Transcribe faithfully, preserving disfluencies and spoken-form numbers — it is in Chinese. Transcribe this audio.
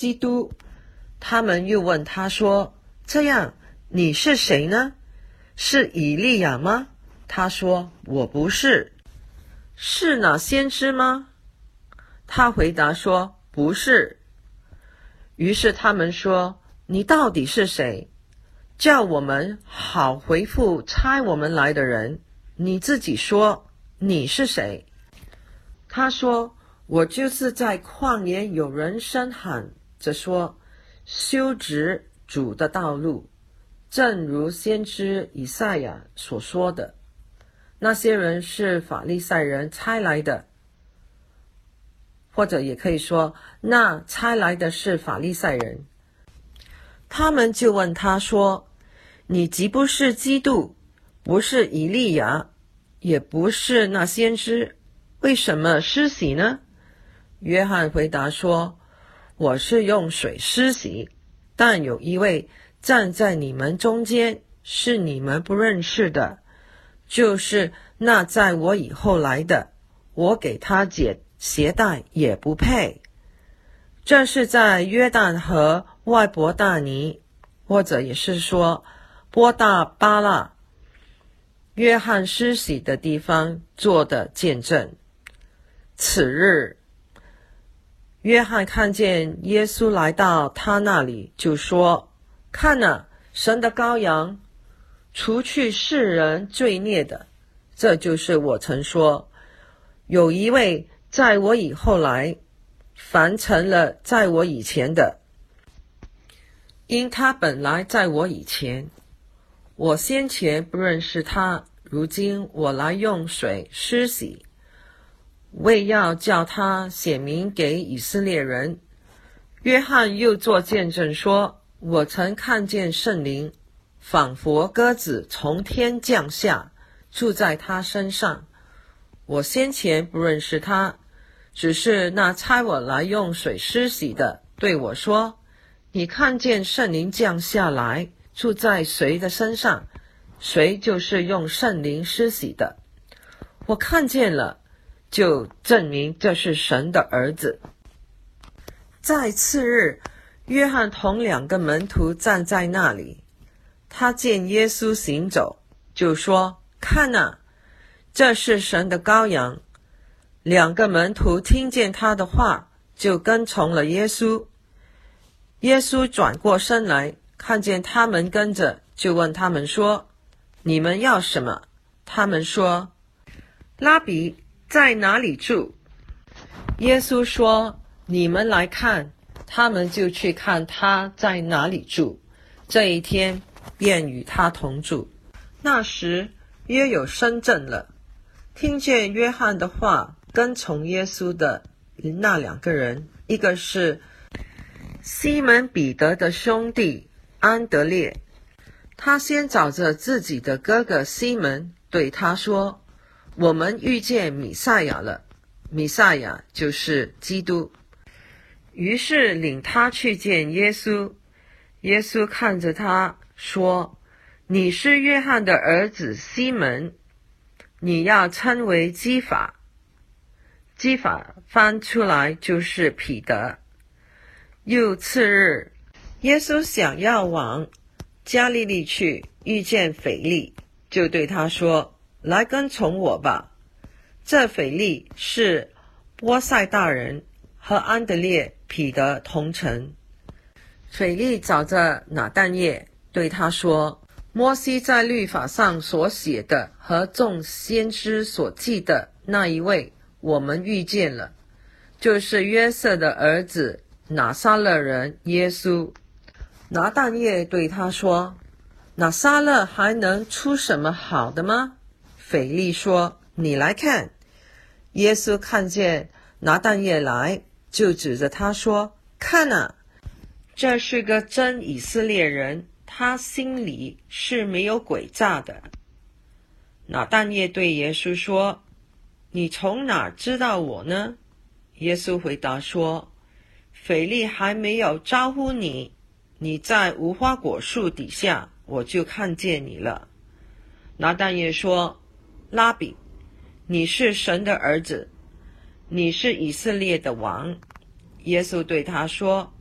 基督。他们又问他说：这样，你是谁呢？是以利亚吗？他说：我不是。是那先知吗？他回答说：不是。于是他们说：你到底是谁？叫我们好回复差我们来的人。你自己说，你是谁？他说：我就是在旷野有人声喊着说，修直主的道路，正如先知以赛亚所说的。那些人是法利赛人差来的，或者也可以说，那差来的是法利赛人。他们就问他说：你既不是基督，不是以利亚，也不是那先知，为什么施洗呢？约翰回答说：我是用水施洗，但有一位站在你们中间，是你们不认识的，就是那在我以后来的，我给他解鞋带也不配。这是在约旦河外伯大尼，或者也是说波大巴拉，约翰施洗的地方做的见证。此日，约翰看见耶稣来到他那里，就说：看哪，神的羔羊，除去世人罪孽的。这就是我曾说，有一位在我以后来，凡成了在我以前的，因他本来在我以前，我先前不认识他，如今我来用水施洗，为要叫他显明给以色列人。约翰又作见证说：我曾看见圣灵仿佛鸽子从天降下，住在他身上。我先前不认识他，只是那差我来用水施洗的对我说：你看见圣灵降下来，住在谁的身上，谁就是用圣灵施洗的。我看见了，就证明这是神的儿子。在次日，约翰同两个门徒站在那里，他见耶稣行走，就说：看哪，这是神的羔羊。两个门徒听见他的话，就跟从了耶稣。耶稣转过身来，看见他们跟着，就问他们说：你们要什么？他们说：拉比，在哪里住？耶稣说：你们来看。他们就去看他在哪里住，这一天便与他同住。那时约有申正了，听见约翰的话，跟从耶稣的那两个人，一个是西门彼得的兄弟安德烈，他先找着自己的哥哥西门，对他说：我们遇见弥赛亚了。弥赛亚就是基督。于是领他去见耶稣。耶稣看着他说：你是约翰的儿子西门，你要称为基法。基法翻出来就是彼得。又次日，耶稣想要往加利利去，遇见腓利，就对他说：来跟从我吧。这腓利是波塞大人，和安德烈、彼得同城。腓利找着拿但业，对他说：摩西在律法上所写的和众先知所记的那一位，我们遇见了，就是约瑟的儿子拿撒勒人耶稣。拿但业对他说：拿撒勒还能出什么好的吗？腓利说：你来看。耶稣看见拿但业来，就指着他说：看啊，这是个真以色列人，他心里是没有诡诈的。拿但业对耶稣说：你从哪知道我呢？耶稣回答说：腓利还没有招呼你，你在无花果树底下，我就看见你了。拿但业说：拉比，你是神的儿子，你是以色列的王。耶稣对他说：